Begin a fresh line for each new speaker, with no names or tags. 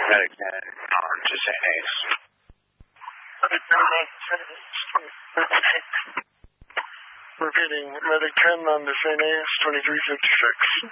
Medic 10 on to St. Ace.
Repeating, Medic 10 on to St. Ace, 2356.